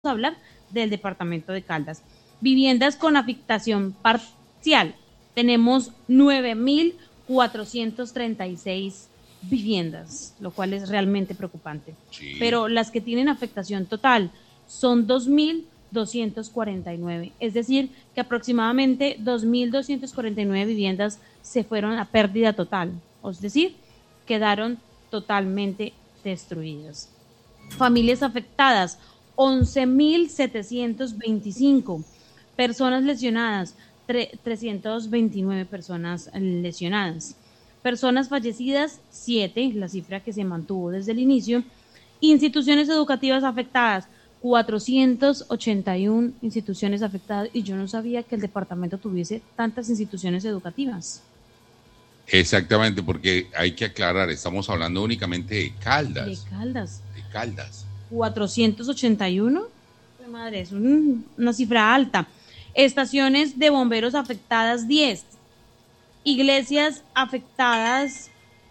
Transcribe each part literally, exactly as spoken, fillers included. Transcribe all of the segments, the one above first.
hablar del departamento de Caldas. Viviendas con afectación parcial. Tenemos nueve mil cuatrocientos treinta y seis viviendas, lo cual es realmente preocupante. Sí. Pero las que tienen afectación total son dos mil doscientos cuarenta y nueve, es decir, que aproximadamente dos mil doscientos cuarenta y nueve viviendas se fueron a pérdida total, es decir, quedaron totalmente destruidas. Familias afectadas, once mil setecientos veinticinco, personas lesionadas, trescientas veintinueve personas lesionadas. Personas fallecidas, siete, la cifra que se mantuvo desde el inicio. Instituciones educativas afectadas, cuatrocientas ochenta y una instituciones afectadas, y yo no sabía que el departamento tuviese tantas instituciones educativas. Exactamente, porque hay que aclarar, estamos hablando únicamente de Caldas. De Caldas. De Caldas. cuatrocientos ochenta y uno, madre, es un, una cifra alta. Estaciones de bomberos afectadas, diez. Iglesias afectadas,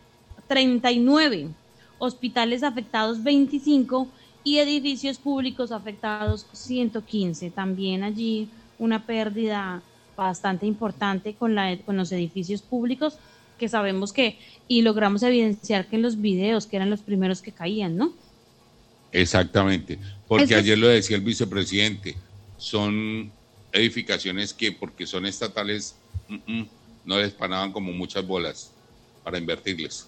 treinta y nueve. Hospitales afectados, veinticinco. Y edificios públicos afectados, ciento quince. También allí una pérdida bastante importante con, la, con los edificios públicos, que sabemos que, y logramos evidenciar que en los videos, que eran los primeros que caían, ¿no? Exactamente, porque Eso ayer es... lo decía el vicepresidente, son edificaciones que porque son estatales mm, mm, no les pagaban como muchas bolas para invertirles.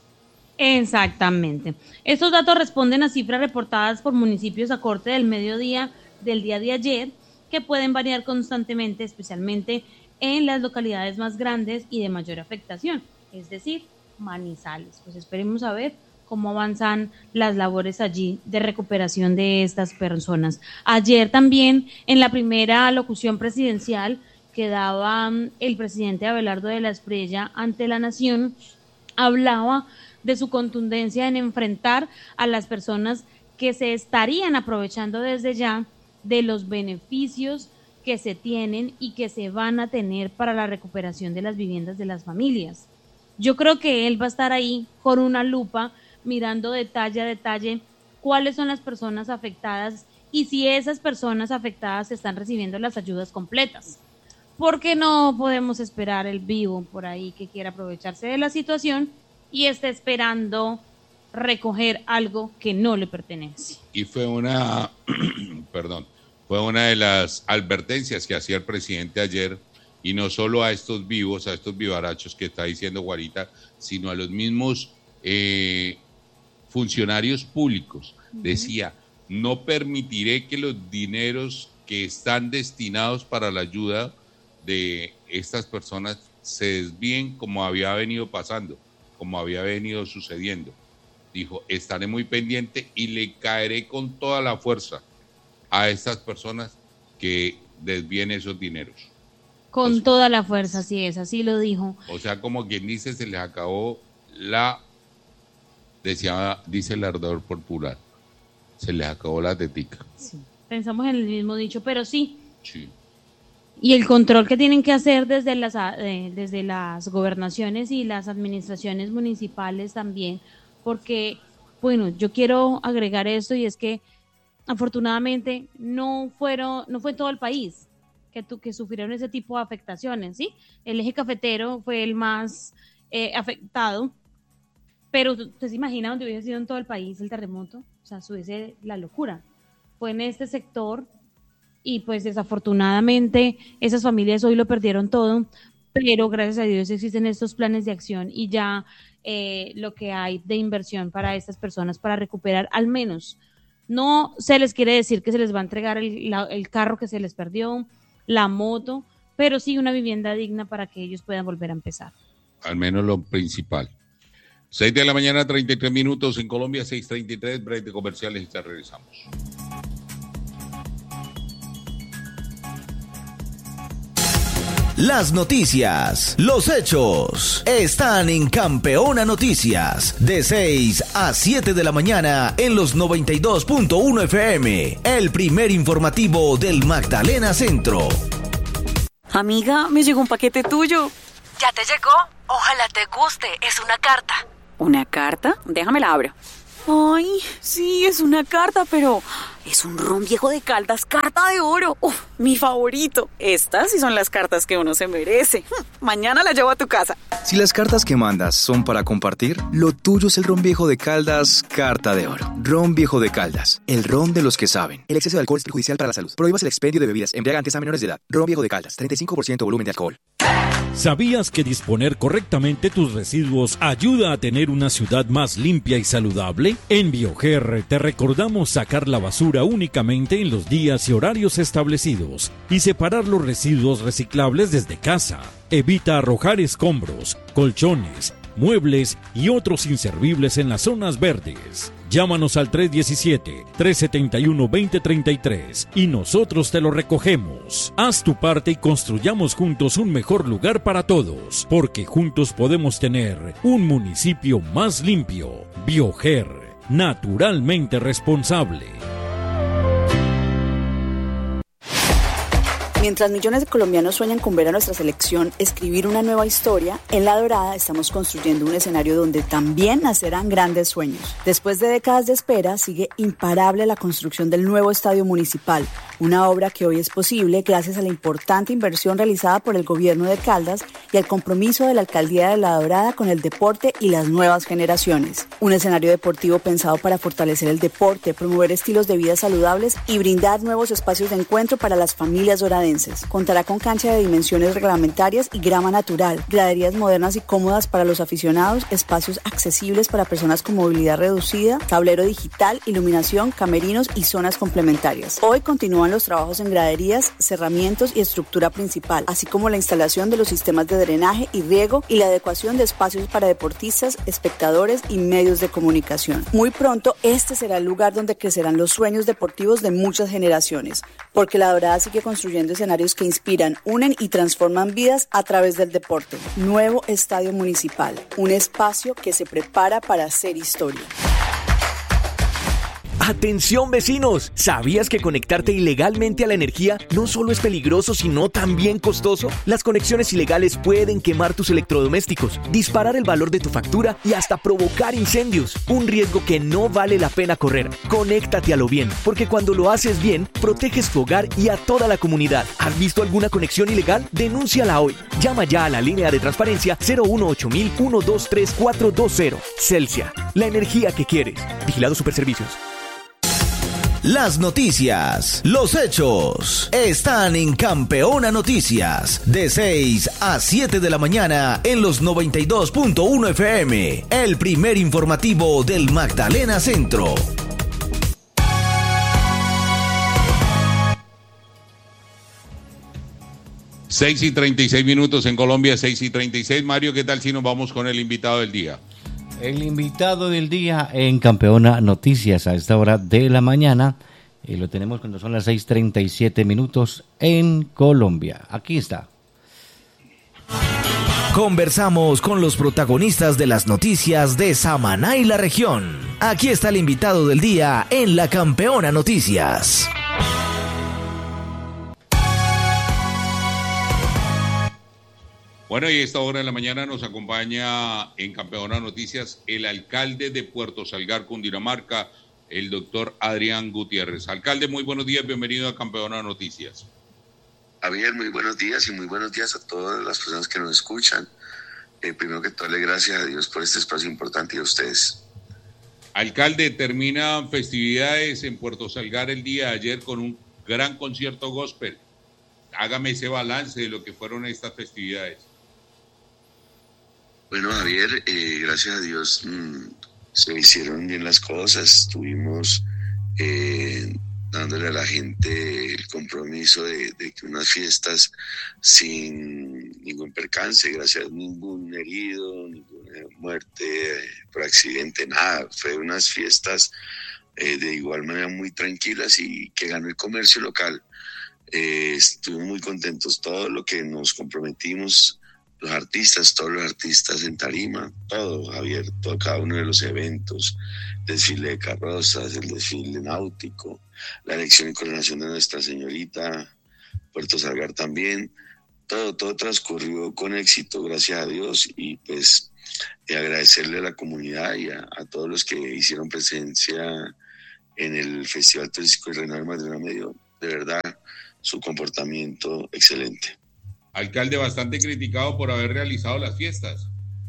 Exactamente. Estos datos responden a cifras reportadas por municipios a corte del mediodía del día de ayer, que pueden variar constantemente, especialmente en las localidades más grandes y de mayor afectación, es decir, Manizales. Pues esperemos a ver cómo avanzan las labores allí de recuperación de estas personas. Ayer también, en la primera locución presidencial que daba el presidente Abelardo de la Espriella ante la Nación, hablaba de su contundencia en enfrentar a las personas que se estarían aprovechando desde ya de los beneficios que se tienen y que se van a tener para la recuperación de las viviendas de las familias. Yo creo que él va a estar ahí con una lupa mirando detalle a detalle cuáles son las personas afectadas y si esas personas afectadas están recibiendo las ayudas completas. Porque no podemos esperar el vivo por ahí que quiera aprovecharse de la situación y esté esperando recoger algo que no le pertenece. Y fue una, perdón, fue una de las advertencias que hacía el presidente ayer, y no solo a estos vivos, a estos vivarachos que está diciendo Guarita, sino a los mismos eh, funcionarios públicos. Uh-huh. Decía, no permitiré que los dineros que están destinados para la ayuda de estas personas se desvíen como había venido pasando, como había venido sucediendo. Dijo, estaré muy pendiente y le caeré con toda la fuerza a estas personas que desvíen esos dineros. Con o sea, toda la fuerza, así es, así lo dijo. O sea, como quien dice, se les acabó la, decía, dice el ardor popular, se les acabó la tetica. Sí, pensamos en el mismo dicho, pero sí. Sí. Y el control que tienen que hacer desde las, eh, desde las gobernaciones y las administraciones municipales también, porque, bueno, yo quiero agregar esto, y es que afortunadamente no fueron, no fue todo el país que, tu, que sufrieron ese tipo de afectaciones, ¿sí? El eje cafetero fue el más eh, afectado, pero ¿usted se imagina donde hubiese sido en todo el país el terremoto? O sea, hubiese la locura. Fue en este sector, y pues desafortunadamente esas familias hoy lo perdieron todo, pero gracias a Dios existen estos planes de acción y ya eh, lo que hay de inversión para estas personas para recuperar al menos. No se les quiere decir que se les va a entregar el, la, el carro que se les perdió, la moto, pero sí una vivienda digna para que ellos puedan volver a empezar. Al menos lo principal. seis de la mañana, treinta y tres minutos en Colombia, seis treinta y tres, break de comerciales y ya regresamos. Las noticias, los hechos, están en Campeona Noticias, de seis a siete de la mañana en los noventa y dos punto uno F M, el primer informativo del Magdalena Centro. Amiga, me llegó un paquete tuyo. ¿Ya te llegó? Ojalá te guste, es una carta. ¿Una carta? Déjame la abro. Ay, sí, es una carta, pero Es un ron viejo de Caldas, carta de oro. Uf, mi favorito. Estas sí son las cartas que uno se merece. Mañana la llevo a tu casa. Si las cartas que mandas son para compartir, lo tuyo es el ron viejo de Caldas, carta de oro. Ron viejo de Caldas, el ron de los que saben. El exceso de alcohol es perjudicial para la salud. Prohíbas el expendio de bebidas embriagantes a menores de edad. Ron viejo de Caldas, treinta y cinco por ciento volumen de alcohol. ¿Sabías que disponer correctamente tus residuos ayuda a tener una ciudad más limpia y saludable? En Bioger te recordamos sacar la basura únicamente en los días y horarios establecidos y separar los residuos reciclables desde casa. Evita arrojar escombros, colchones, muebles y otros inservibles en las zonas verdes. Llámanos al tres uno siete, tres siete uno, dos cero tres tres y nosotros te lo recogemos. Haz tu parte y construyamos juntos un mejor lugar para todos, porque juntos podemos tener un municipio más limpio. Bioger, naturalmente responsable. Mientras millones de colombianos sueñan con ver a nuestra selección escribir una nueva historia, en La Dorada estamos construyendo un escenario donde también nacerán grandes sueños. Después de décadas de espera, sigue imparable la construcción del nuevo estadio municipal, una obra que hoy es posible gracias a la importante inversión realizada por el gobierno de Caldas y al compromiso de la alcaldía de La Dorada con el deporte y las nuevas generaciones. Un escenario deportivo pensado para fortalecer el deporte, promover estilos de vida saludables y brindar nuevos espacios de encuentro para las familias doradenses. Contará con cancha de dimensiones reglamentarias y grama natural, graderías modernas y cómodas para los aficionados, espacios accesibles para personas con movilidad reducida, tablero digital, iluminación, camerinos y zonas complementarias. Hoy continúan los trabajos en graderías, cerramientos y estructura principal, así como la instalación de los sistemas de drenaje y riego y la adecuación de espacios para deportistas, espectadores y medios de comunicación. Muy pronto, este será el lugar donde crecerán los sueños deportivos de muchas generaciones, porque La Dorada sigue construyendo escenarios que inspiran, unen y transforman vidas a través del deporte. Nuevo Estadio Municipal, un espacio que se prepara para hacer historia. ¡Atención, vecinos! ¿Sabías que conectarte ilegalmente a la energía no solo es peligroso, sino también costoso? Las conexiones ilegales pueden quemar tus electrodomésticos, disparar el valor de tu factura y hasta provocar incendios. Un riesgo que no vale la pena correr. Conéctate a lo bien, porque cuando lo haces bien, proteges tu hogar y a toda la comunidad. ¿Has visto alguna conexión ilegal? Denúnciala hoy. Llama ya a la línea de transparencia cero uno ocho mil, uno dos tres cuatro dos cero. Celsia, la energía que quieres. Vigilado Superservicios. Las noticias, los hechos, están en Campeona Noticias, de seis a siete de la mañana en los noventa y dos punto uno F M, el primer informativo del Magdalena Centro. seis y treinta y seis minutos en Colombia, seis y treinta y seis. Mario, ¿qué tal si nos vamos con el invitado del día? El invitado del día en Campeona Noticias a esta hora de la mañana. Y lo tenemos cuando son las seis treinta y siete minutos en Colombia. Aquí está. Conversamos con los protagonistas de las noticias de Samaná y la región. Aquí está el invitado del día en la Campeona Noticias. Bueno, y a esta hora de la mañana nos acompaña en Campeona Noticias el alcalde de Puerto Salgar, Cundinamarca, el doctor Adrián Gutiérrez. Alcalde, muy buenos días, bienvenido a Campeona Noticias. Javier, muy buenos días y muy buenos días a todas las personas que nos escuchan. Eh, primero que todo, le gracias a Dios por este espacio importante y a ustedes. Alcalde, terminan festividades en Puerto Salgar el día de ayer con un gran concierto gospel. Hágame ese balance de lo que fueron estas festividades. Bueno, Javier, eh, gracias a Dios mmm, se hicieron bien las cosas. Estuvimos eh, dándole a la gente el compromiso de, de que unas fiestas sin ningún percance, gracias a ningún herido, ninguna muerte por accidente, nada. Fue unas fiestas eh, de igual manera muy tranquilas y que ganó el comercio local. Eh, estuvimos muy contentos, todo lo que nos comprometimos, los artistas, todos los artistas en tarima, todo, Javier, todo, cada uno de los eventos, desfile de carrozas, el desfile náutico, la elección y coronación de Nuestra Señorita, Puerto Salgar también, todo, todo transcurrió con éxito, gracias a Dios, y pues eh, agradecerle a la comunidad y a, a todos los que hicieron presencia en el Festival Turístico y Reinado del Magdalena Medio. De verdad, su comportamiento excelente. Alcalde, bastante criticado por haber realizado las fiestas.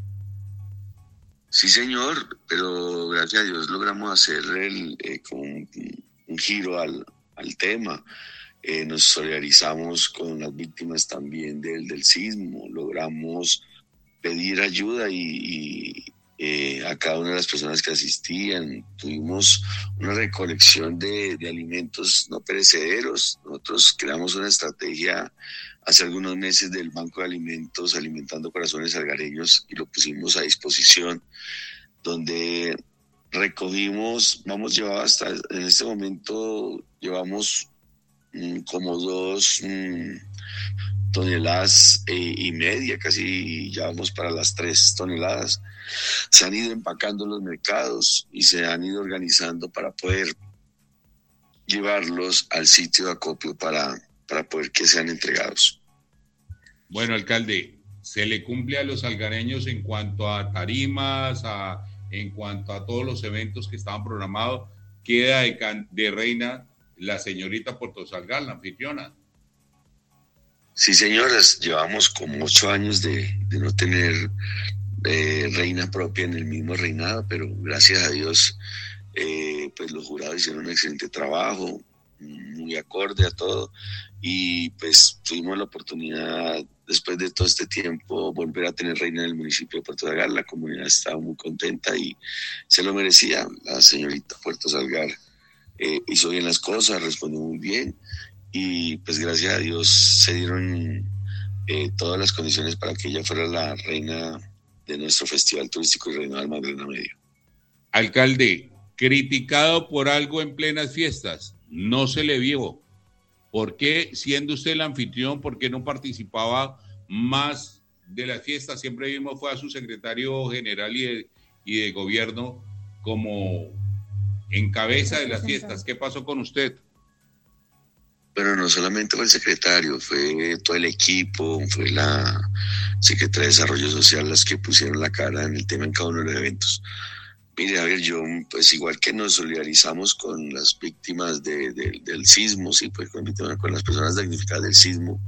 Sí, señor, pero gracias a Dios logramos hacer el, eh, con un, un giro al, al tema. Eh, nos solidarizamos con las víctimas también del, del sismo, logramos pedir ayuda y, y eh, a cada una de las personas que asistían. Tuvimos una recolección de, de alimentos no perecederos. Nosotros creamos una estrategia hace algunos meses del Banco de Alimentos Alimentando Corazones Salgareños y lo pusimos a disposición, donde recogimos, vamos llevado hasta, en este momento llevamos mmm, como dos mmm, toneladas eh, y media, casi ya vamos para las tres toneladas. Se han ido empacando los mercados y se han ido organizando para poder llevarlos al sitio de acopio para, para poder que sean entregados. Bueno, alcalde, ¿se le cumple a los salgareños en cuanto a tarimas, a, en cuanto a todos los eventos que estaban programados? Queda de, can, de reina la señorita Puerto Salgar, la anfitriona. Sí, señoras, llevamos como ocho años de, de no tener eh, reina propia en el mismo reinado, pero gracias a Dios, eh, pues los jurados hicieron un excelente trabajo, muy acorde a todo, y pues tuvimos la oportunidad, después de todo este tiempo, volver a tener reina en el municipio de Puerto Salgar. La comunidad estaba muy contenta y se lo merecía. La señorita Puerto Salgar eh, hizo bien las cosas, respondió muy bien, y pues gracias a Dios se dieron eh, todas las condiciones para que ella fuera la reina de nuestro Festival Turístico y Reinado del Magdalena Medio. Alcalde, criticado por algo en plenas fiestas, no se le vio. ¿Por qué, siendo usted el anfitrión, por qué no participaba más de las fiestas? Siempre vimos fue a su secretario general y de, y de gobierno como en cabeza de las fiestas. ¿Qué pasó con usted? Pero no solamente fue el secretario, fue todo el equipo, fue la Secretaría de Desarrollo Social las que pusieron la cara en el tema en cada uno de los eventos. Mire, Javier, yo, pues igual que nos solidarizamos con las víctimas de, de, del sismo, sí, pues con, con las personas damnificadas del sismo,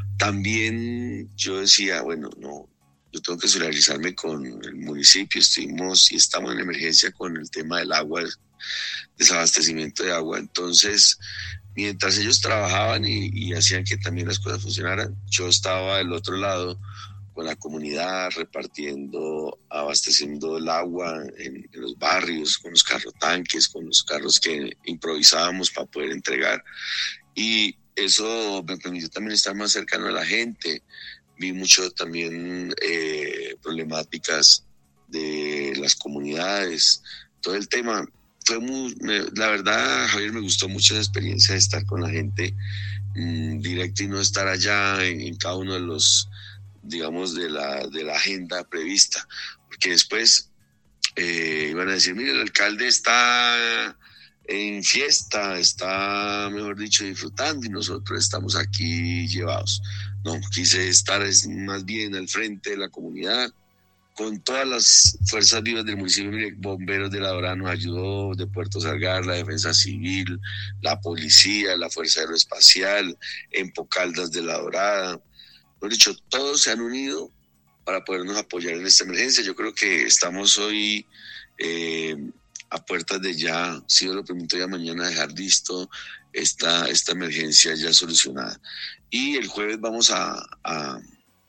también yo decía, bueno, no, yo tengo que solidarizarme con el municipio. Estuvimos y estamos en emergencia con el tema del agua, desabastecimiento de agua. Entonces, mientras ellos trabajaban y, y hacían que también las cosas funcionaran, yo estaba del otro lado con la comunidad, repartiendo, abasteciendo el agua en, en los barrios, con los carrotanques, con los carros que improvisábamos para poder entregar. Y eso me permitió también estar más cercano a la gente. Vi mucho también eh, problemáticas de las comunidades, todo el tema. Fue muy, me, la verdad, Javier, me gustó mucho esa experiencia de estar con la gente mmm, directo y no estar allá en, en cada uno de los, digamos, de la, de la agenda prevista, porque después eh, iban a decir, mire, el alcalde está en fiesta, está, mejor dicho, disfrutando y nosotros estamos aquí llevados. No, quise estar más bien al frente de la comunidad, con todas las fuerzas vivas del municipio. Mire, Bomberos de La Dorada nos ayudó, de Puerto Salgar, la Defensa Civil, la Policía, la Fuerza Aeroespacial, Empocaldas de La Dorada. Por dicho, todos se han unido para podernos apoyar en esta emergencia. Yo creo que estamos hoy eh, a puertas de ya, si Dios lo permite, ya mañana dejar listo esta, esta emergencia ya solucionada. Y el jueves vamos a, a,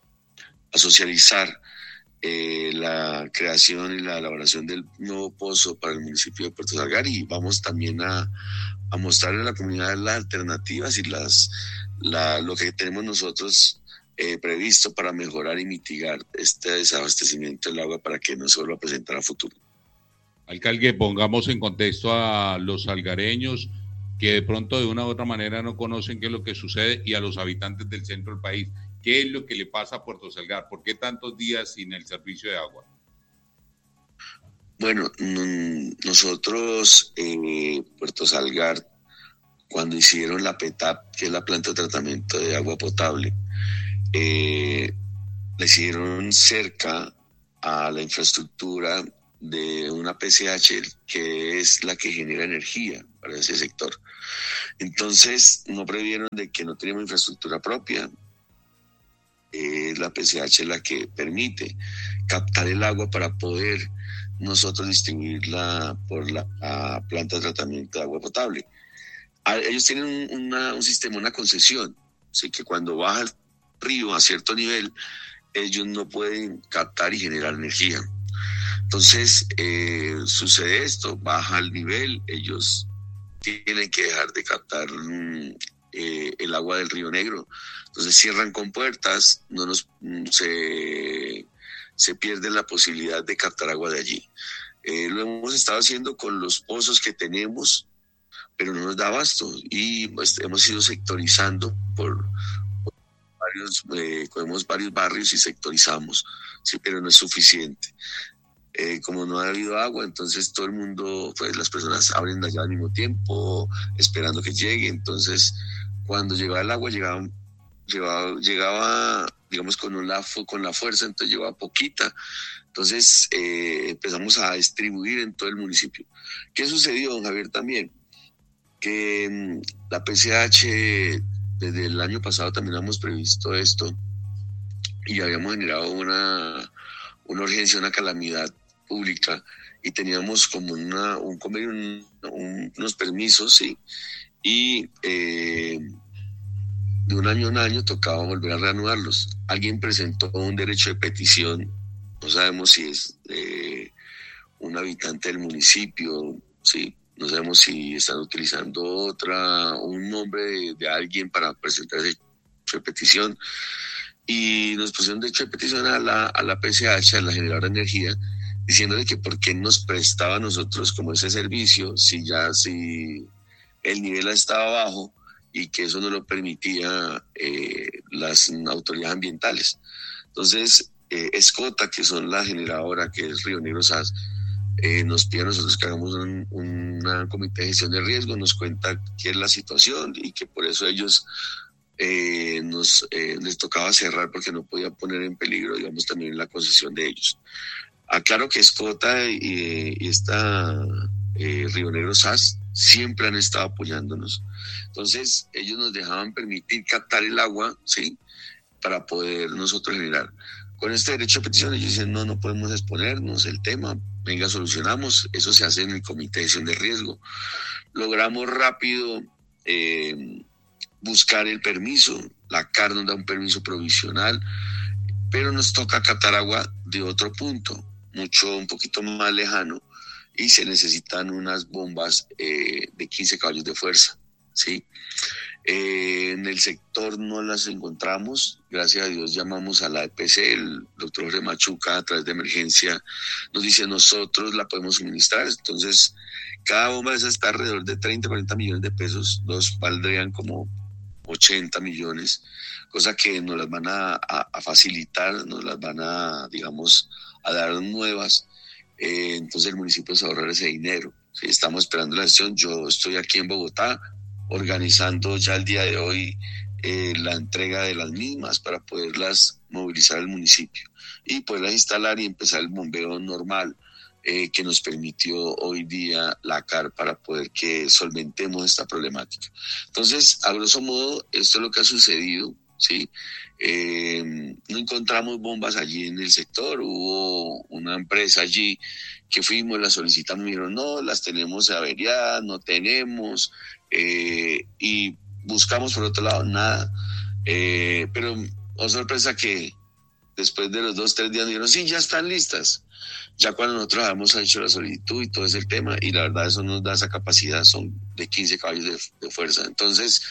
a socializar eh, la creación y la elaboración del nuevo pozo para el municipio de Puerto Salgar, y vamos también a, a mostrarle a la comunidad las alternativas y las, la, lo que tenemos nosotros Eh, previsto para mejorar y mitigar este desabastecimiento del agua para que no se vuelva a presentar a futuro. Alcalde, pongamos en contexto a los salgareños que de pronto de una u otra manera no conocen qué es lo que sucede, y a los habitantes del centro del país. ¿Qué es lo que le pasa a Puerto Salgar? ¿Por qué tantos días sin el servicio de agua? Bueno, nosotros, eh, Puerto Salgar, cuando hicieron la P E T A P, que es la planta de tratamiento de agua potable, Eh, le hicieron cerca a la infraestructura de una P C H que es la que genera energía para ese sector. Entonces no previeron de que no teníamos infraestructura propia. Eh, la P C H la que permite captar el agua para poder nosotros distribuirla por la planta de tratamiento de agua potable. A, ellos tienen un, una, un sistema, una concesión, así que cuando baja el río a cierto nivel, ellos no pueden captar y generar energía. Entonces eh, sucede esto, baja el nivel, ellos tienen que dejar de captar eh, el agua del Río Negro. Entonces cierran compuertas, no nos se, se pierde la posibilidad de captar agua de allí. Eh, lo hemos estado haciendo con los pozos que tenemos, pero no nos da abasto y pues, hemos ido sectorizando por, por varios, eh, cogemos varios barrios y sectorizamos, sí, pero no es suficiente. Eh, como no ha habido agua, entonces todo el mundo, pues las personas abren allá al mismo tiempo, esperando que llegue. Entonces, cuando llegaba el agua, llegaba, llegaba, llegaba digamos, con la, con la fuerza, entonces llegaba poquita. Entonces, eh, empezamos a distribuir en todo el municipio. ¿Qué sucedió, don Javier, también? Que mmm, la P C H, desde el año pasado también hemos previsto esto y habíamos generado una, una urgencia, una calamidad pública y teníamos como una, un convenio, un, un, unos permisos, sí, y eh, de un año a un año tocaba volver a reanudarlos. Alguien presentó un derecho de petición, no sabemos si es eh, un habitante del municipio, sí, no sabemos si están utilizando otra, un nombre de, de alguien para presentar ese derecho de petición, y nos pusieron derecho de petición a la, a la P C H, a la generadora de energía, diciéndole que por qué nos prestaba a nosotros como ese servicio si ya si el nivel estaba bajo y que eso no lo permitía eh, las autoridades ambientales. Entonces, eh, Escota, que son la generadora, que es Río Negro S A S, eh, nos pide a nosotros que hagamos un una comité de gestión de riesgo, nos cuenta qué es la situación y que por eso ellos eh, nos eh, les tocaba cerrar porque no podían poner en peligro, digamos, también la concesión de ellos. Aclaro que Escota y, y esta eh, Río Negro S A S siempre han estado apoyándonos. Entonces, ellos nos dejaban permitir captar el agua, ¿sí?, para poder nosotros generar. Con este derecho de petición, ellos dicen, no, no podemos exponernos el tema, venga, solucionamos. Eso se hace en el comité de gestión de riesgo. Logramos rápido eh, buscar el permiso, la C A R nos da un permiso provisional, pero nos toca captar agua de otro punto, mucho, un poquito más lejano, y se necesitan unas bombas eh, de quince caballos de fuerza, ¿sí? Eh, en el sector no las encontramos, gracias a Dios llamamos a la E P C, el doctor Jorge Machuca a través de emergencia nos dice nosotros la podemos suministrar, entonces cada bomba de esas está alrededor de treinta, cuarenta millones de pesos, dos valdrían como ochenta millones, cosa que nos las van a, a, a facilitar, nos las van a, digamos, a dar nuevas, eh, entonces el municipio se va a ahorrar ese dinero. ¿Sí? Estamos esperando la gestión, yo estoy aquí en Bogotá organizando ya el día de hoy eh, la entrega de las mismas para poderlas movilizar al municipio y poderlas instalar y empezar el bombeo normal eh, que nos permitió hoy día la C A R para poder que solventemos esta problemática. Entonces, a grosso modo, esto es lo que ha sucedido, ¿sí? Eh, no encontramos bombas allí en el sector, hubo una empresa allí que fuimos, las solicitamos y me dijeron, no, las tenemos averiadas, no tenemos, eh, y buscamos por otro lado, nada, eh, pero oh sorpresa que después de los dos, tres días nos dijeron, sí, ya están listas, ya cuando nosotros habíamos hecho la solicitud y todo ese tema, y la verdad eso nos da esa capacidad, son de quince caballos de, de fuerza, entonces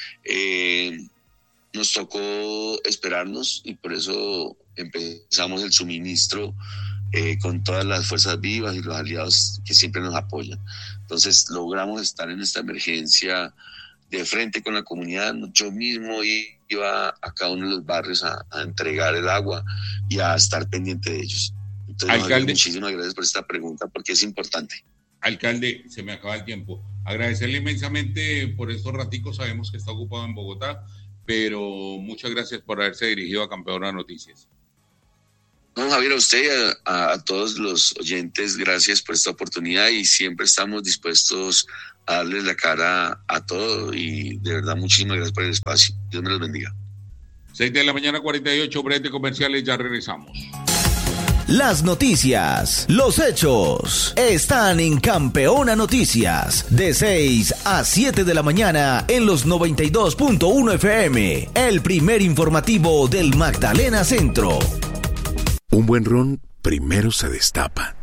eh, nos tocó esperarnos y por eso empezamos el suministro eh, con todas las fuerzas vivas y los aliados que siempre nos apoyan. Entonces logramos estar en esta emergencia de frente con la comunidad. Yo mismo iba a cada uno de los barrios a, a entregar el agua y a estar pendiente de ellos. Entonces, Alcalde, muchísimas gracias por esta pregunta porque es importante. Alcalde, se me acaba el tiempo. Agradecerle inmensamente por estos raticos, sabemos que está ocupado en Bogotá, pero muchas gracias por haberse dirigido a Campeona Noticias. No, Javier, a usted, a, a todos los oyentes, gracias por esta oportunidad y siempre estamos dispuestos a darles la cara a todo y de verdad muchísimas gracias por el espacio. Dios me los bendiga. seis de la mañana, cuarenta y ocho, brete comerciales, ya regresamos. Las noticias, los hechos, están en Campeona Noticias, de seis a siete de la mañana en los noventa y dos punto uno F M, el primer informativo del Magdalena Centro. Un buen ron primero se destapa,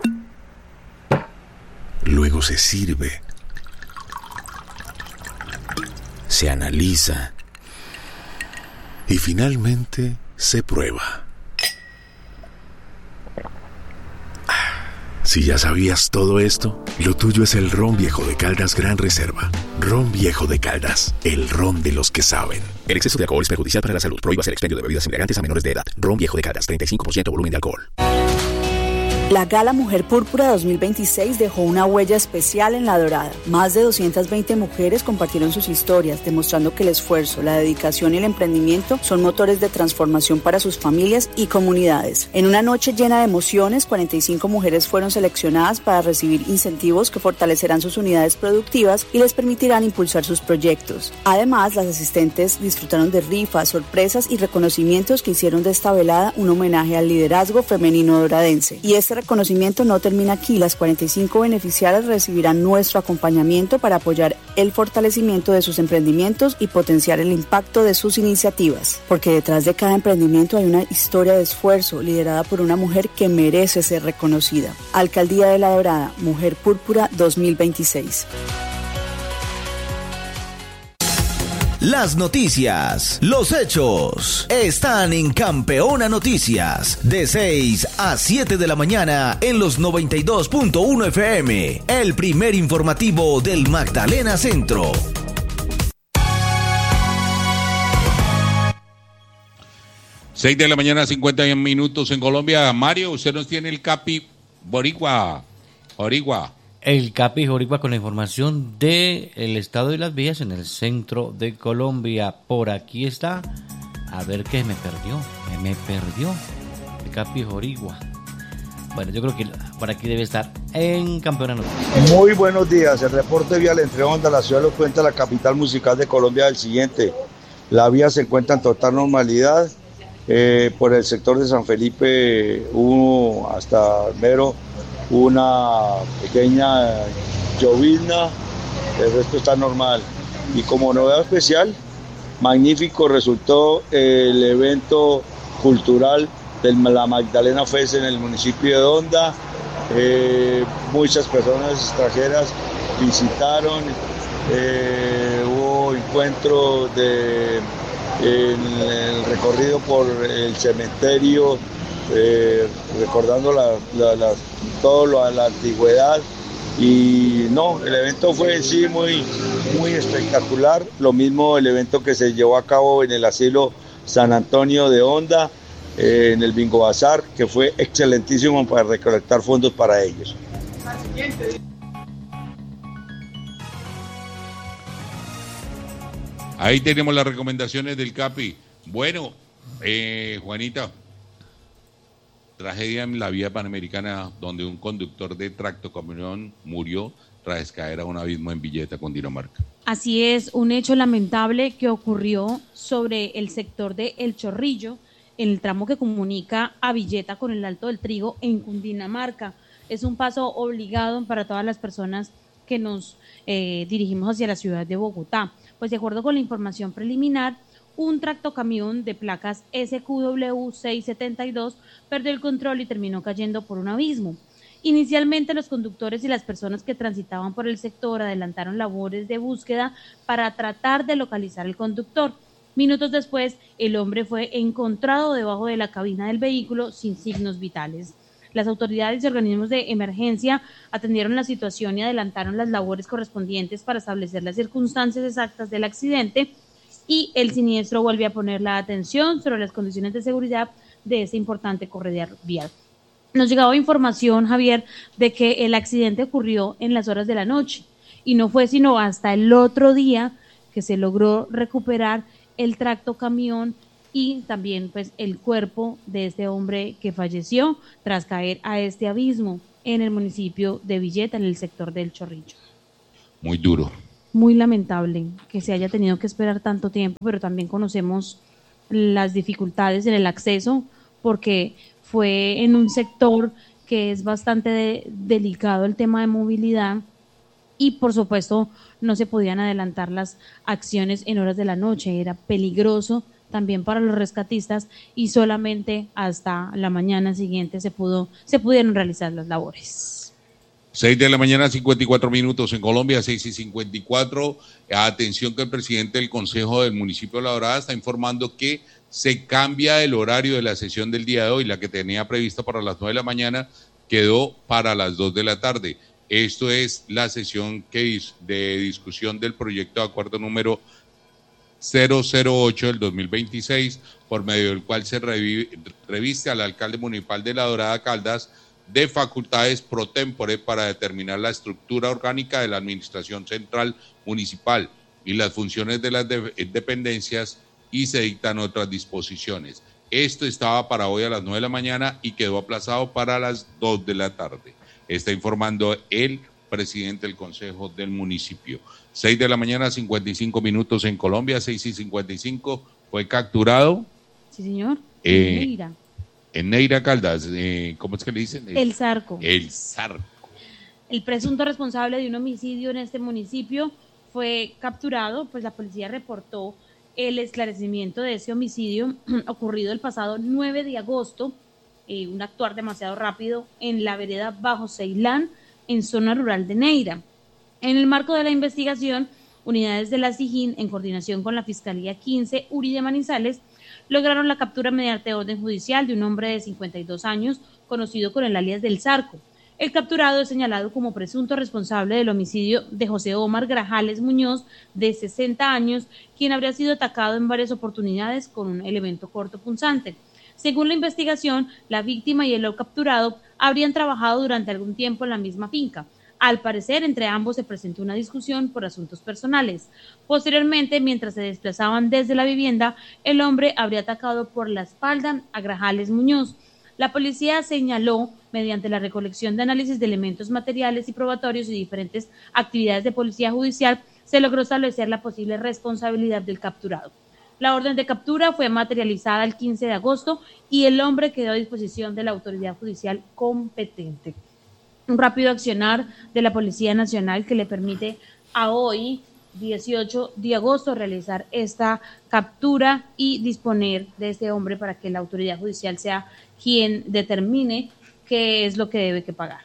luego se sirve, se analiza y finalmente se prueba. Si ya sabías todo esto, lo tuyo es el Ron Viejo de Caldas Gran Reserva. Ron Viejo de Caldas, el ron de los que saben. El exceso de alcohol es perjudicial para la salud. Prohíbas el expendio de bebidas embriagantes a menores de edad. Ron Viejo de Caldas, treinta y cinco por ciento volumen de alcohol. La Gala Mujer Púrpura dos mil veintiséis dejó una huella especial en La Dorada. Más de doscientas veinte mujeres compartieron sus historias, demostrando que el esfuerzo, la dedicación y el emprendimiento son motores de transformación para sus familias y comunidades. En una noche llena de emociones, cuarenta y cinco mujeres fueron seleccionadas para recibir incentivos que fortalecerán sus unidades productivas y les permitirán impulsar sus proyectos. Además, las asistentes disfrutaron de rifas, sorpresas y reconocimientos que hicieron de esta velada un homenaje al liderazgo femenino doradense. Y este reconocimiento no termina aquí. Las cuarenta y cinco beneficiarias recibirán nuestro acompañamiento para apoyar el fortalecimiento de sus emprendimientos y potenciar el impacto de sus iniciativas. Porque detrás de cada emprendimiento hay una historia de esfuerzo liderada por una mujer que merece ser reconocida. Alcaldía de La Dorada, Mujer Púrpura dos mil veintiséis. Las noticias, los hechos, están en Campeona Noticias, de seis a siete de la mañana en los noventa y dos punto uno F M, el primer informativo del Magdalena Centro. seis de la mañana, cincuenta y un minutos en Colombia. Mario, usted nos tiene el Capi Boricua. Boricua. El Capi Boricua con la información del estado de las vías en el centro de Colombia. Por aquí está. A ver qué me perdió. Me perdió. El Capi Boricua. Bueno, yo creo que por aquí debe estar en Campeona Noticias. Muy buenos días. El reporte vial entre Honda, la ciudad lo cuenta la capital musical de Colombia del siguiente. La vía se encuentra en total normalidad. Eh, por el sector de San Felipe hubo hasta Mero una pequeña llovizna, el resto está normal. Y como novedad especial, magnífico resultó el evento cultural de la Magdalena Fest en el municipio de Honda. Eh, muchas personas extranjeras visitaron, eh, hubo encuentros de, en el recorrido por el cementerio, Eh, recordando la, la, la, todo lo, la antigüedad, y no, el evento fue en sí muy, muy espectacular. Lo mismo el evento que se llevó a cabo en el asilo San Antonio de Honda, eh, en el Bingo Bazar, que fue excelentísimo para recolectar fondos para ellos. Ahí tenemos las recomendaciones del Capi. Bueno, eh, Juanita, tragedia en la vía panamericana donde un conductor de tractocamión murió tras caer a un abismo en Villeta, Cundinamarca. Así es, un hecho lamentable que ocurrió sobre el sector de El Chorrillo, en el tramo que comunica a Villeta con el Alto del Trigo en Cundinamarca. Es un paso obligado para todas las personas que nos eh, dirigimos hacia la ciudad de Bogotá. Pues de acuerdo con la información preliminar, un tractocamión de placas S Q W seiscientos setenta y dos perdió el control y terminó cayendo por un abismo. Inicialmente, los conductores y las personas que transitaban por el sector adelantaron labores de búsqueda para tratar de localizar al conductor. Minutos después, el hombre fue encontrado debajo de la cabina del vehículo sin signos vitales. Las autoridades y organismos de emergencia atendieron la situación y adelantaron las labores correspondientes para establecer las circunstancias exactas del accidente, y el siniestro vuelve a poner la atención sobre las condiciones de seguridad de este importante corredor vial. Nos llegaba información, Javier, de que el accidente ocurrió en las horas de la noche y no fue sino hasta el otro día que se logró recuperar el tractocamión y también pues el cuerpo de este hombre que falleció tras caer a este abismo en el municipio de Villeta, en el sector del Chorrillo. Muy duro. Muy lamentable que se haya tenido que esperar tanto tiempo, pero también conocemos las dificultades en el acceso porque fue en un sector que es bastante de, delicado el tema de movilidad y por supuesto no se podían adelantar las acciones en horas de la noche, era peligroso también para los rescatistas y solamente hasta la mañana siguiente se pudo se pudieron realizar las labores. seis de la mañana, cincuenta y cuatro minutos en Colombia, seis y cincuenta y cuatro. Atención que el presidente del Consejo del Municipio de La Dorada está informando que se cambia el horario de la sesión del día de hoy. La que tenía prevista para las nueve de la mañana quedó para las dos de la tarde. Esto es la sesión que de discusión del proyecto de acuerdo número cero cero ocho del dos mil veintiséis, por medio del cual se revive, reviste al alcalde municipal de La Dorada, Caldas, de facultades pro tempore para determinar la estructura orgánica de la administración central municipal y las funciones de las de, dependencias y se dictan otras disposiciones. Esto estaba para hoy a las nueve de la mañana y quedó aplazado para las dos de la tarde. Está informando el presidente del Consejo del Municipio. seis de la mañana, cincuenta y cinco minutos en Colombia, seis y cincuenta y cinco, fue capturado. Sí, señor. Eh, en Neira. En Neira, Caldas. Eh, ¿Cómo es que le dicen? El Zarco. El Zarco. El presunto responsable de un homicidio en este municipio fue capturado, pues la policía reportó el esclarecimiento de ese homicidio ocurrido el pasado nueve de agosto, eh, un actuar demasiado rápido en la vereda Bajo Ceilán, en zona rural de Neira. En el marco de la investigación, unidades de la SIJIN, en coordinación con la Fiscalía quince Uri de Manizales, lograron la captura mediante orden judicial de un hombre de cincuenta y dos años, conocido con el alias del Zarco. El capturado es señalado como presunto responsable del homicidio de José Omar Grajales Muñoz, de sesenta años, quien habría sido atacado en varias oportunidades con un elemento cortopunzante. Según la investigación, la víctima y el capturado habrían trabajado durante algún tiempo en la misma finca. Al parecer, entre ambos se presentó una discusión por asuntos personales. Posteriormente, mientras se desplazaban desde la vivienda, el hombre habría atacado por la espalda a Grajales Muñoz. La policía señaló, mediante la recolección de análisis de elementos materiales y probatorios y diferentes actividades de policía judicial, se logró establecer la posible responsabilidad del capturado. La orden de captura fue materializada el quince de agosto y el hombre quedó a disposición de la autoridad judicial competente. Un rápido accionar de la Policía Nacional que le permite a hoy, dieciocho de agosto, realizar esta captura y disponer de este hombre para que la autoridad judicial sea quien determine qué es lo que debe que pagar.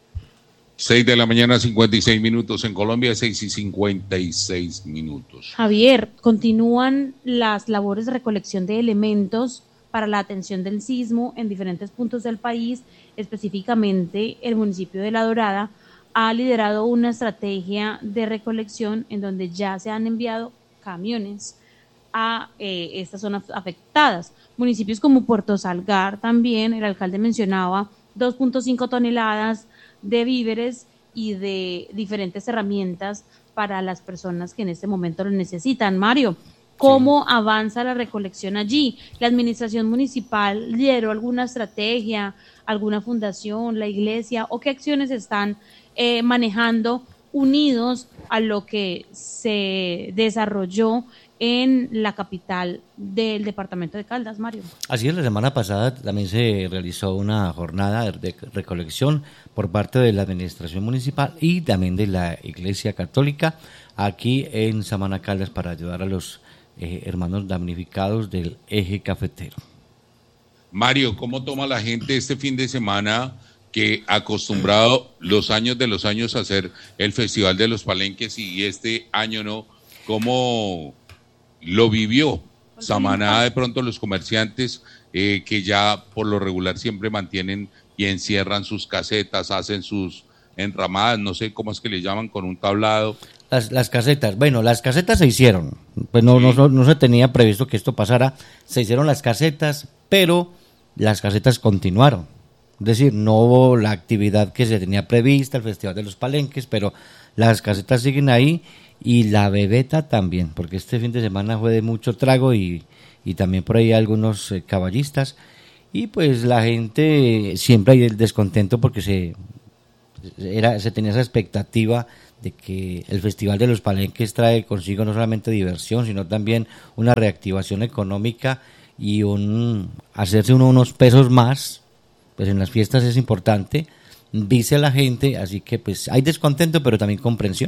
seis de la mañana, cincuenta y seis minutos en Colombia, seis y cincuenta y seis minutos. Javier, continúan las labores de recolección de elementos para la atención del sismo en diferentes puntos del país. Específicamente, el municipio de La Dorada ha liderado una estrategia de recolección en donde ya se han enviado camiones a eh, estas zonas afectadas. Municipios como Puerto Salgar también, el alcalde mencionaba dos punto cinco toneladas de víveres y de diferentes herramientas para las personas que en este momento lo necesitan. Mario, ¿cómo sí. avanza la recolección allí? ¿La administración municipal lideró alguna estrategia, alguna fundación, la iglesia, o qué acciones están eh, manejando unidos a lo que se desarrolló en la capital del departamento de Caldas, Mario? Así es, la semana pasada también se realizó una jornada de recolección por parte de la administración municipal y también de la Iglesia Católica aquí en Samaná, Caldas, para ayudar a los eh, hermanos damnificados del eje cafetero. Mario, ¿cómo toma la gente este fin de semana que acostumbrado los años de los años a hacer el Festival de los Palenques y este año no? ¿Cómo lo vivió Samaná? De pronto los comerciantes eh, que ya por lo regular siempre mantienen y encierran sus casetas, hacen sus enramadas, no sé cómo es que le llaman, con un tablado. Las, las casetas, bueno, las casetas se hicieron, pues no, sí. no, no se tenía previsto que esto pasara, se hicieron las casetas, pero las casetas continuaron, es decir, no hubo la actividad que se tenía prevista, el Festival de los Palenques, pero las casetas siguen ahí y la bebeta también, porque este fin de semana fue de mucho trago y, y también por ahí algunos eh, caballistas, y pues la gente siempre hay el descontento porque se, era, se tenía esa expectativa de que el Festival de los Palenques trae consigo no solamente diversión, sino también una reactivación económica y un hacerse uno unos pesos más, pues en las fiestas es importante, dice la gente, así que pues hay descontento, pero también comprensión.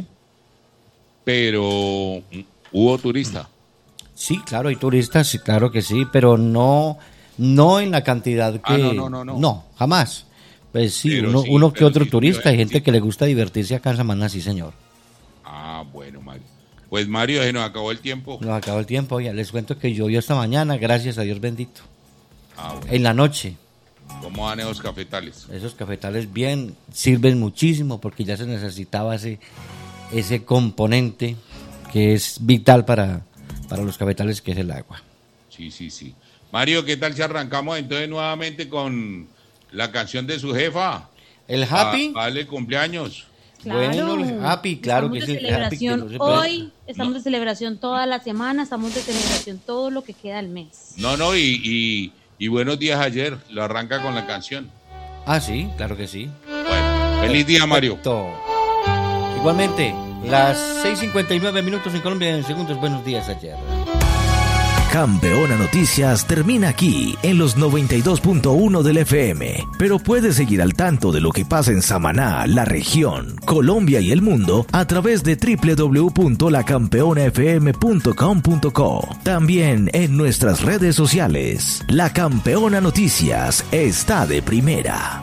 Pero, ¿hubo turista? Sí, claro, hay turistas, sí, claro que sí, pero no, no en la cantidad que... Ah, no, no, no, no. No, jamás. Pues sí, Pero uno, sí, uno que pero otro sí, turista, sí, hay gente sí. que le gusta divertirse acá en Samaná, sí señor. Ah, bueno, Mario. Pues Mario, se nos acabó el tiempo. Nos acabó el tiempo, ya les cuento que llovió esta mañana, gracias a Dios bendito. Ah, bueno. En la noche. ¿Cómo van esos cafetales? Esos cafetales bien, sirven muchísimo porque ya se necesitaba ese, ese componente que es vital para, para los cafetales, que es el agua. Sí, sí, sí. Mario, ¿qué tal si arrancamos entonces nuevamente con la canción de su jefa? ¿El Happy? Ah, vale, cumpleaños. Claro. Bueno, el Happy, claro que estamos sí. de el Happy, que celebración no se hoy, puede- estamos de celebración toda la semana, estamos de celebración todo lo que queda del mes. No, no, y, y, y buenos días ayer. Lo arranca con la canción. Ah, sí, claro que sí. Bueno, feliz día, Mario. Perfecto. Igualmente, las seis cincuenta y nueve minutos en Colombia en segundos. Buenos días ayer. Campeona Noticias termina aquí en los noventa y dos punto uno del F M, pero puedes seguir al tanto de lo que pasa en Samaná, la región, Colombia y el mundo a través de doble u doble u doble u punto la campeona f m punto com punto co. También en nuestras redes sociales. La Campeona Noticias está de primera.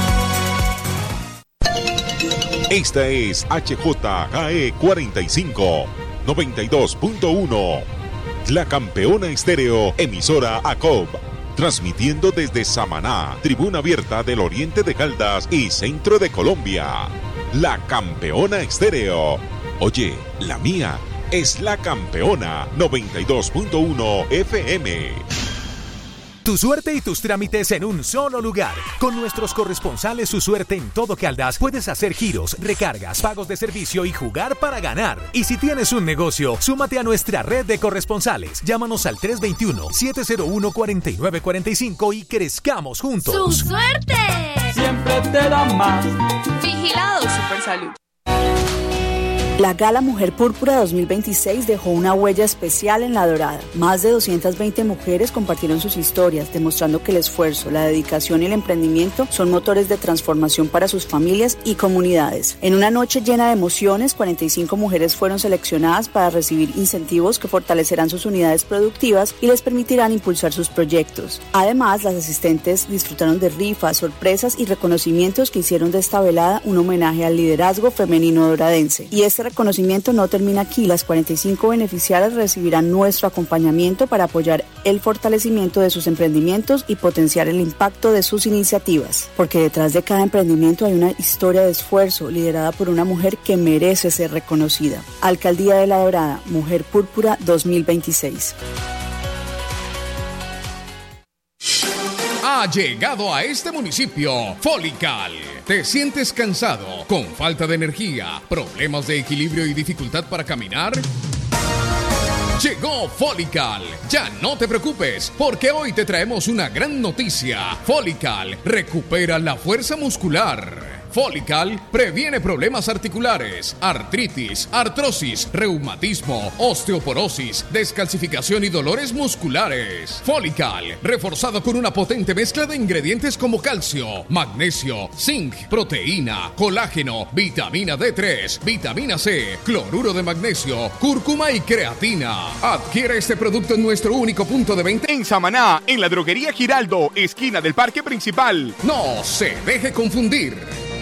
Esta es H J K E cuarenta y cinco, noventa y dos punto uno. La Campeona Estéreo, emisora A C O B, transmitiendo desde Samaná, tribuna abierta del oriente de Caldas y centro de Colombia. La Campeona Estéreo. Oye, la mía es La Campeona noventa y dos punto uno F M. Tu suerte y tus trámites en un solo lugar. Con nuestros corresponsales Su Suerte en todo Caldas puedes hacer giros, recargas, pagos de servicio y jugar para ganar. Y si tienes un negocio, súmate a nuestra red de corresponsales. Llámanos al tres dos uno, siete cero uno, cuatro nueve cuatro cinco y crezcamos juntos. ¡Su suerte! Siempre te da más. Vigilado Supersalud. La Gala Mujer Púrpura dos mil veintiséis dejó una huella especial en La Dorada. Más de doscientas veinte mujeres compartieron sus historias, demostrando que el esfuerzo, la dedicación y el emprendimiento son motores de transformación para sus familias y comunidades. En una noche llena de emociones, cuarenta y cinco mujeres fueron seleccionadas para recibir incentivos que fortalecerán sus unidades productivas y les permitirán impulsar sus proyectos. Además, las asistentes disfrutaron de rifas, sorpresas y reconocimientos que hicieron de esta velada un homenaje al liderazgo femenino doradense. Y este reconocimiento no termina aquí. Las cuarenta y cinco beneficiarias recibirán nuestro acompañamiento para apoyar el fortalecimiento de sus emprendimientos y potenciar el impacto de sus iniciativas. Porque detrás de cada emprendimiento hay una historia de esfuerzo liderada por una mujer que merece ser reconocida. Alcaldía de La Dorada, Mujer Púrpura dos mil veintiséis. Ha llegado a este municipio Folical. ¿Te sientes cansado, con falta de energía, problemas de equilibrio y dificultad para caminar? Llegó Folical. Ya no te preocupes, porque hoy te traemos una gran noticia. Folical recupera la fuerza muscular. Folical previene problemas articulares, artritis, artrosis, reumatismo, osteoporosis, descalcificación y dolores musculares. Folical, reforzado con una potente mezcla de ingredientes como calcio, magnesio, zinc, proteína, colágeno, vitamina D tres, vitamina C, cloruro de magnesio, cúrcuma y creatina. Adquiere este producto en nuestro único punto de venta en Samaná, en la droguería Giraldo, esquina del Parque Principal. No se deje confundir.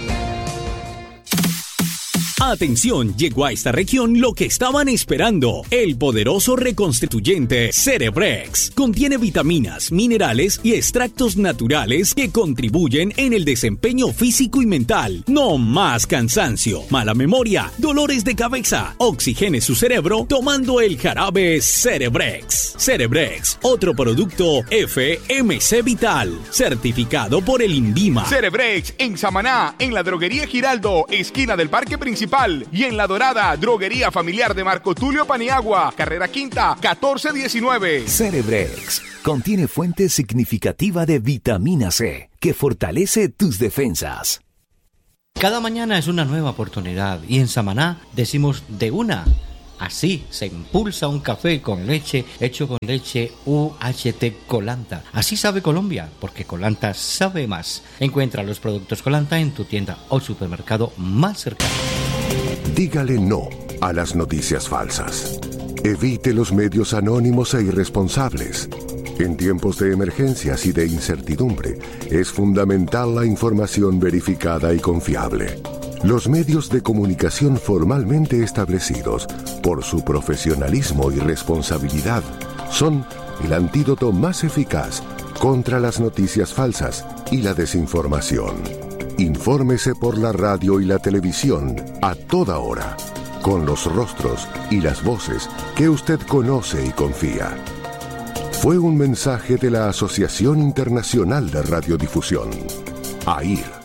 Atención, llegó a esta región lo que estaban esperando, el poderoso reconstituyente Cerebrex. Contiene vitaminas, minerales y extractos naturales que contribuyen en el desempeño físico y mental. No más cansancio, mala memoria, dolores de cabeza. Oxigene su cerebro tomando el jarabe Cerebrex. Cerebrex, otro producto F M C Vital, certificado por el INVIMA. Cerebrex en Samaná, en la droguería Giraldo, esquina del Parque Principal. Principal. Y en La Dorada, Droguería Familiar de Marco Tulio Paniagua, carrera quinta, catorce diecinueve. Cerebrex contiene fuente significativa de vitamina C que fortalece tus defensas. Cada mañana es una nueva oportunidad y en Samaná decimos de una. Así se impulsa un café con leche hecho con leche U H T Colanta. Así sabe Colombia, porque Colanta sabe más. Encuentra los productos Colanta en tu tienda o supermercado más cercano. Dígale no a las noticias falsas. Evite los medios anónimos e irresponsables. En tiempos de emergencias y de incertidumbre, es fundamental la información verificada y confiable. Los medios de comunicación formalmente establecidos, por su profesionalismo y responsabilidad, son el antídoto más eficaz contra las noticias falsas y la desinformación. Infórmese por la radio y la televisión a toda hora, con los rostros y las voces que usted conoce y confía. Fue un mensaje de la Asociación Internacional de Radiodifusión, A I R.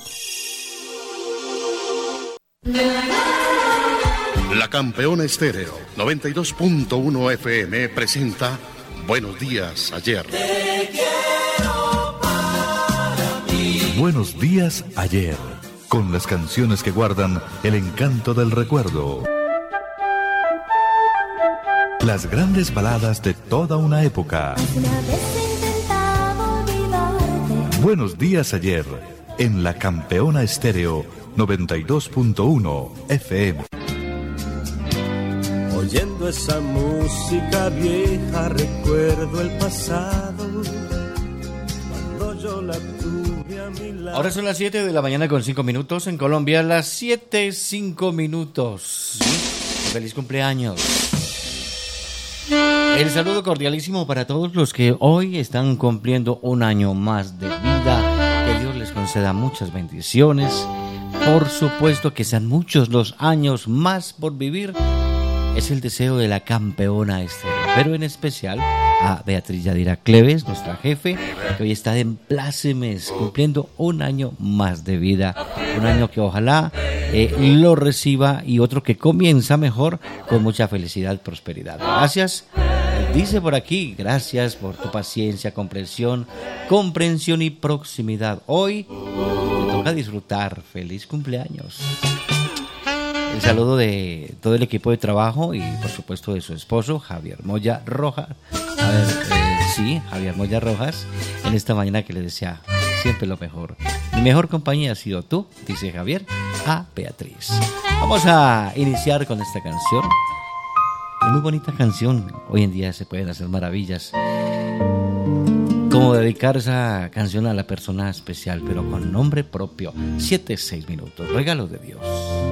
La Campeona Estéreo noventa y dos punto uno F M presenta Buenos Días Ayer. Buenos Días Ayer, con las canciones que guardan el encanto del recuerdo. Las grandes baladas de toda una época. Buenos Días Ayer, en La Campeona Estéreo noventa y dos punto uno F M. Oyendo esa música vieja recuerdo el pasado, cuando yo la tuve a mi lado. Ahora son las siete de la mañana con cinco minutos en Colombia, las siete cinco minutos. Feliz cumpleaños. El saludo cordialísimo para todos los que hoy están cumpliendo un año más de vida. Que Dios les conceda muchas bendiciones. Por supuesto que sean muchos los años más por vivir. Es el deseo de la Campeona Estéreo, pero en especial a Beatriz Yadira Cleves, nuestra jefe, que hoy está de plácemes, cumpliendo un año más de vida. Un año que ojalá eh, lo reciba y otro que comienza mejor, con mucha felicidad y prosperidad. Gracias. Dice por aquí, gracias por tu paciencia, comprensión, comprensión y proximidad. Hoy te toca disfrutar. Feliz cumpleaños. El saludo de todo el equipo de trabajo y por supuesto de su esposo, Javier Moya Rojas. A ver, eh, sí, Javier Moya Rojas, en esta mañana que le desea siempre lo mejor. Mi mejor compañía ha sido tú, dice Javier, a Beatriz. Vamos a iniciar con esta canción. Muy bonita canción. Hoy en día se pueden hacer maravillas. Como dedicar esa canción a la persona especial, pero con nombre propio. Siete, seis minutos. Regalo de Dios.